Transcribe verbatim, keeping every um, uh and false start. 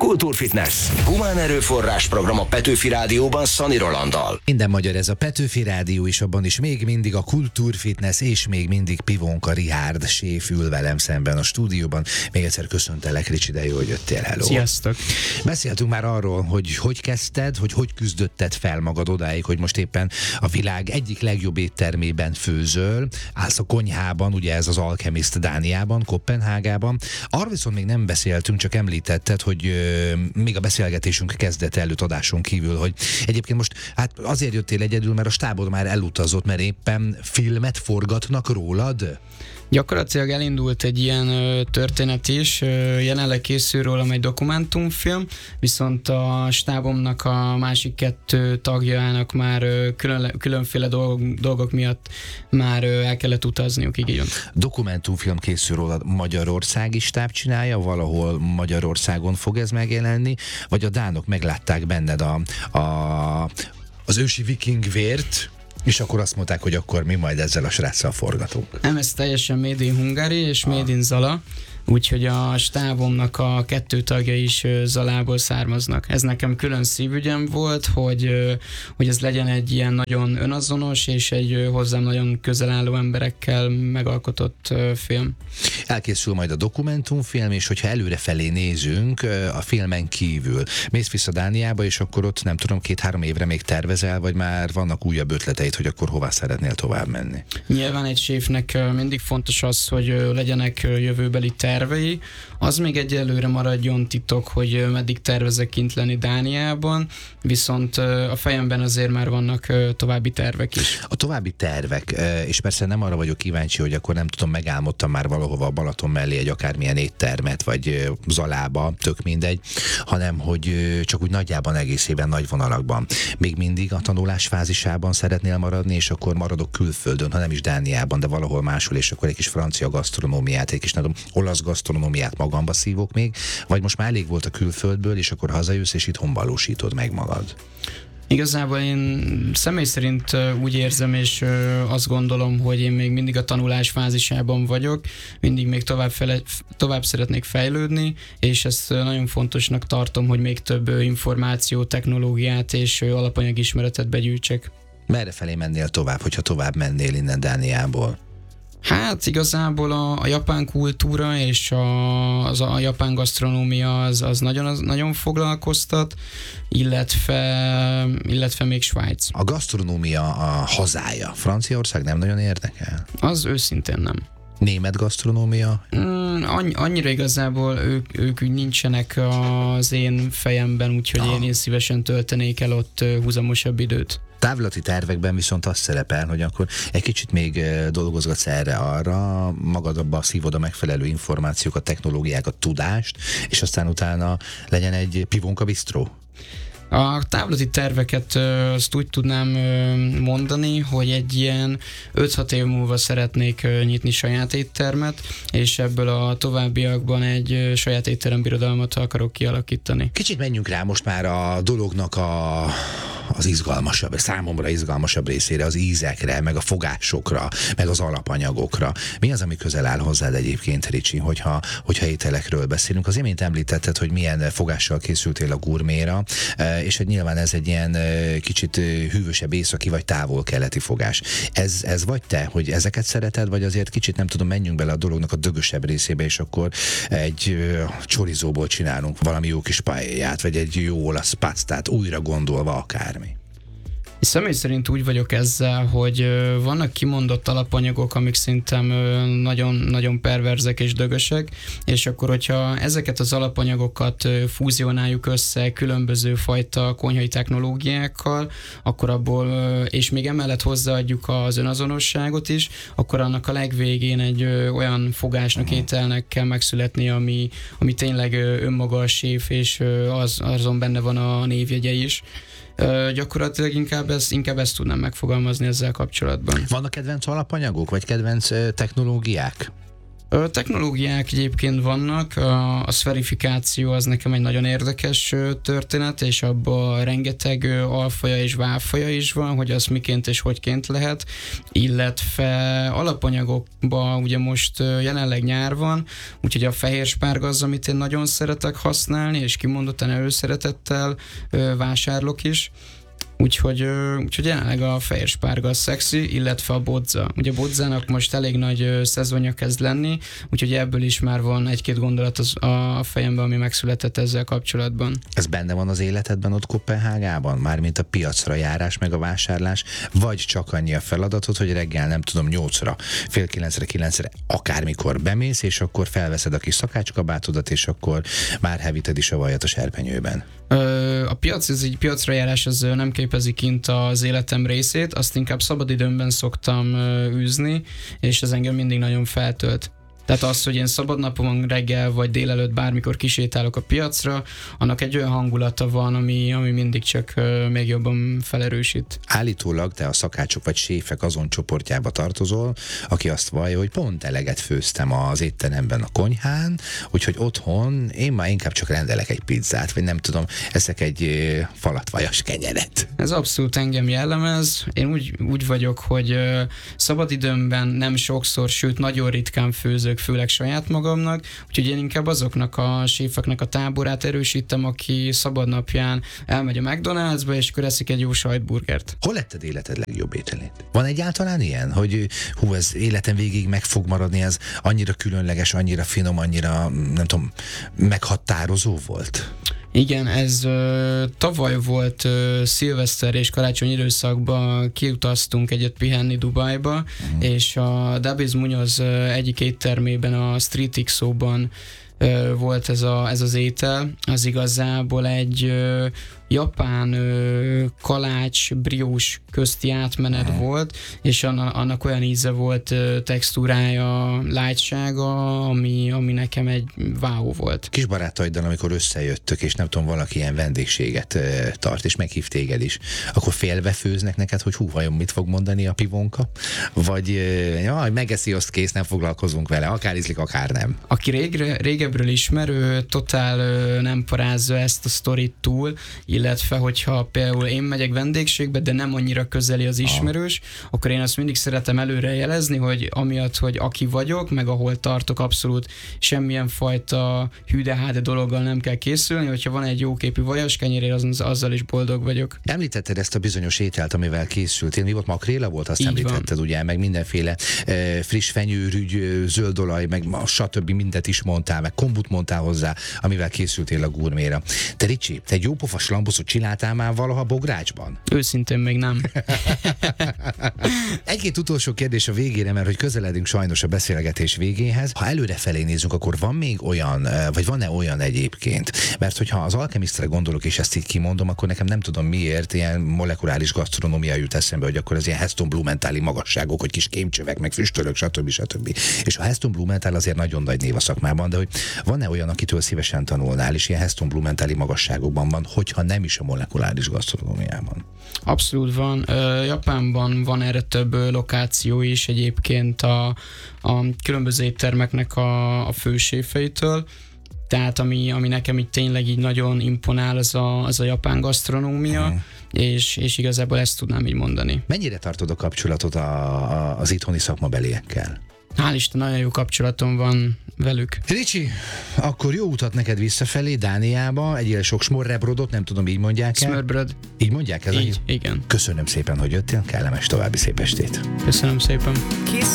Kultúrfitness. Humán erőforrás program a Petőfi Rádióban Szani Rolanddal. Minden magyar, ez a Petőfi Rádió, és abban is még mindig a Kultúrfitness, és még mindig Pivonka Richárd séf ül velem szemben a stúdióban. Még egyszer köszöntelek, Ricsi, de jó, hogy jöttél. Hello. Sziasztok! Beszéltünk már arról, hogy hogy kezdted, hogy hogy küzdötted fel magad odáig, hogy most éppen a világ egyik legjobb éttermében főzöl, állsz a konyhában, ugye ez az Alchemist Dániában, Koppenhágában. Arról viszont még nem beszéltünk, csak említetted, hogy euh, még a beszélgetésünk kezdete előtt adáson kívül, hogy egyébként most hát azért jöttél egyedül, mert a stábod már elutazott, mert éppen filmet forgatnak rólad? Gyakorlatilag elindult egy ilyen ö, történet is, ö, jelenleg készül rólam egy dokumentumfilm, viszont a stábomnak a másik kettő tagjának már ö, külön, különféle dolgok, dolgok miatt már ö, el kellett utazniuk, így van. Dokumentumfilm készül rólad, magyarországi stáb csinálja, valahol Magyarországon fog ez megjelenni, vagy a dánok meglátták benned a, a, az ősi viking vért, és akkor azt mondták, hogy akkor mi majd ezzel a sráccal forgatunk. Nem, ez teljesen Made in Hungary és Made in Zala, úgyhogy a stábomnak a kettő tagja is Zalából származnak. Ez nekem külön szívügyem volt, hogy, hogy ez legyen egy ilyen nagyon önazonos és egy hozzám nagyon közel álló emberekkel megalkotott film. Elkészül majd a dokumentumfilm, és hogyha előrefelé nézünk a filmen kívül, mész vissza Dániába, és akkor ott nem tudom, két-három évre még tervezel, vagy már vannak újabb ötleteid, hogy akkor hová szeretnél tovább menni? Nyilván egy séfnek mindig fontos az, hogy legyenek jövőbeli tervei. Az még egyelőre maradjon titok, hogy meddig tervezek kint lenni Dániában, viszont a fejemben azért már vannak további tervek is. A további tervek, és persze nem arra vagyok kíváncsi, hogy akkor nem tudom, megálmodtam már valahova a Balaton mellé egy akármilyen éttermet, vagy Zalába, tök mindegy, hanem hogy csak úgy nagyjában, egészében, nagy vonalakban. Még mindig a tanulás fázisában szeretnél maradni, és akkor maradok külföldön, ha nem is Dániában, de valahol máshol, és akkor egy kis francia gasztronómiát, egy kis nem tudom, olasz gasztronómiát magamba szívok még, vagy most már elég volt a külföldből, és akkor hazajössz, és itthon valósítod meg magad? Igazából én személy szerint úgy érzem, és azt gondolom, hogy én még mindig a tanulás fázisában vagyok, mindig még tovább, fele, tovább szeretnék fejlődni, és ezt nagyon fontosnak tartom, hogy még több információ, technológiát és alapanyagismeretet begyűjtsek. Merre felé mennél tovább, hogyha tovább mennél innen Dániából? Hát igazából a, a japán kultúra és a, az a japán gasztronómia az, az nagyon, az nagyon foglalkoztat, illetve, illetve még Svájc. A gasztronómia a hazája. Franciaország nem nagyon érdekel? Az őszintén nem. Német gasztronómia? Mm, annyi, annyira igazából ők, ők úgy nincsenek az én fejemben, úgyhogy ah. én, én szívesen töltenék el ott húzamosabb időt. Távlati tervekben viszont az szerepel, hogy akkor egy kicsit még dolgozgatsz erre-arra, magadba szívod a megfelelő információkat, technológiákat, tudást, és aztán utána legyen egy Pivonka Bistró. A távlati terveket azt úgy tudnám mondani, hogy egy ilyen öt-hat év múlva szeretnék nyitni saját éttermet, és ebből a továbbiakban egy saját étterembirodalmat akarok kialakítani. Kicsit menjünk rá most már a dolognak a, az izgalmasabb, számomra izgalmasabb részére, az ízekre, meg a fogásokra, meg az alapanyagokra. Mi az, ami közel áll hozzád egyébként, Ricsi, hogyha, hogyha ételekről beszélünk? Az imént említetted, hogy milyen fogással készültél a gurméra, és hogy nyilván ez egy ilyen kicsit hűvösebb északi vagy távol-keleti fogás. Ez, ez vagy te, hogy ezeket szereted, vagy azért kicsit nem tudom, menjünk bele a dolognak a dögösebb részébe, és akkor egy csorizóból csinálunk valami jó kis paellát, vagy egy jó olasz pasztát, újra gondolva akármi. Személy szerint úgy vagyok ezzel, hogy vannak kimondott alapanyagok, amik szerintem nagyon, nagyon perverzek és dögösek, és akkor, hogyha ezeket az alapanyagokat fúzionáljuk össze különböző fajta konyhai technológiákkal, akkor abból, és még emellett hozzáadjuk az önazonosságot is, akkor annak a legvégén egy olyan fogásnak, ételnek kell megszületni, ami, ami tényleg önmaga a séf, és az, azon benne van a névjegye is. Uh, gyakorlatilag inkább, ez, inkább ezt tudnám megfogalmazni ezzel kapcsolatban. Vannak kedvenc alapanyagok, vagy kedvenc uh, technológiák? Ö, technológiák egyébként vannak, a, a szferifikáció az nekem egy nagyon érdekes ö, történet, és abban rengeteg ö, alfaja és válfaja is van, hogy az miként és hogyként lehet, illetve alapanyagokban ugye most ö, jelenleg nyár van, úgyhogy a fehér spárga az, amit én nagyon szeretek használni, és kimondottan előszeretettel ö, vásárlok is. Úgyhogy, úgyhogy jelenleg a fehér spárga a szexi, illetve a bodza. Ugye a bodzának most elég nagy szezonja kezd lenni, úgyhogy ebből is már van egy-két gondolat az a fejemben, ami megszületett ezzel kapcsolatban. Ez benne van az életedben ott Koppenhágában? Mármint a piacra járás, meg a vásárlás, vagy csak annyi a feladatod, hogy reggel nem tudom nyolcra, fél kilencre, kilencre, akármikor bemész, és akkor felveszed a kis szakácskabátodat, és akkor már hevíted is a vajat a serpenyőben. A piac, ez így piacra járás az nem képezi kint az életem részét, azt inkább szabadidőmben szoktam űzni, és ez engem mindig nagyon feltölt. Tehát az, hogy én szabadnapon reggel vagy délelőtt bármikor kisétálok a piacra, annak egy olyan hangulata van, ami, ami mindig csak uh, még jobban felerősít. Állítólag te a szakácsok vagy séfek azon csoportjába tartozol, aki azt vallja, hogy pont eleget főztem az étteremben a konyhán, úgyhogy otthon én már inkább csak rendelek egy pizzát, vagy nem tudom, eszek egy falatvajas kenyeret. Ez abszolút engem jellemez. Én úgy, úgy vagyok, hogy uh, szabadidőmben nem sokszor, sőt nagyon ritkán főzök, főleg saját magamnak, úgyhogy én inkább azoknak a séfeknek a táborát erősítem, aki szabadnapján elmegy a McDonald'sba, és akkor eszik egy jó sajtburgert. Hol letted életed legjobb ételét? Van egyáltalán ilyen, hogy hú, ez életem végig meg fog maradni, ez annyira különleges, annyira finom, annyira, nem tudom, meghatározó volt? Igen, ez ö, tavaly volt ö, szilveszter és karácsony időszakban kiutaztunk egyet pihenni Dubajba, uh-huh. és a Dabiz Munoz ö, egyik éttermében, a Street X O-ban ö, volt ez, a, ez az étel. Az igazából egy ö, japán ö, kalács, briós közti átmenet uh-huh. volt, és annak, annak olyan íze volt, ö, textúrája, lágysága, ami, ami nekem egy wow volt. Kis barátaiddal, amikor összejöttök, és nem tudom, valaki ilyen vendégséget ö, tart, és meghív téged is, akkor félve főznek neked, hogy hú, vajon mit fog mondani a pivonka? Vagy ö, jaj, megeszi, azt kész, nem foglalkozunk vele, akár ízlik, akár nem. Aki régre, régebről ismerő, totál ö, nem parázza ezt a sztorit túl, illetve hogyha például én megyek vendégségbe, de nem annyira közeli az ismerős, ah. akkor én azt mindig szeretem előre jelezni, hogy amiatt, hogy aki vagyok, meg ahol tartok, abszolút semmilyen fajta hű-de-háde dologgal nem kell készülni, hogyha van egy jóképű vajaskenyér, az, azzal is boldog vagyok. Említetted ezt a bizonyos ételt, amivel készültél. Mi volt, makréla volt? Azt így említetted, van. Ugye, meg mindenféle e, friss fenyőrügy, zöldolaj, meg stb. Mindent is mondtál, meg kombut mondtál hozzá, amivel készültél a gurméra. Te Ricsi, te egy jópofa slambuszot csináltál már valaha bográcsban? Őszintén még nem. Egy-két utolsó kérdés a végére, mert hogy közeledünk sajnos a beszélgetés végéhez. Ha előrefelé nézünk, akkor van még olyan, vagy van-e olyan egyébként? Mert hogyha az alkemisztre gondolok, és ezt így kimondom, akkor nekem nem tudom miért ilyen molekuláris gasztronómia jut eszembe, hogy akkor az ilyen Heston Blumenthal-i magasságok, hogy kis kémcsövek, meg füstölök, stb. stb. És a Heston Blumenthal azért nagyon nagy név a szakmában, de hogy van-e olyan, akitől szívesen tanulnál, és ilyen Heston Blumenthal-i magasságokban van, hogyha nem is a molekuláris gasztronómiában? Abszolút van. Japánban van erre több lokáció is egyébként a, a különböző éttermeknek a, a főséfeitől. Tehát ami, ami nekem így tényleg így nagyon imponál, az a, az a japán gasztronómia, uh-huh. és, és igazából ezt tudnám így mondani. Mennyire tartod a kapcsolatot a, a, az itthoni szakmabeliekkel? Hál' Isten, nagyon jó kapcsolatom van velük. Ricsi, akkor jó utat neked visszafelé Dániába, egyél sok smorrebrodot, nem tudom, így mondják el? Smörbröd. Így mondják ez? Így, igen. Köszönöm szépen, hogy jöttél, kellemes további szép estét. Köszönöm szépen.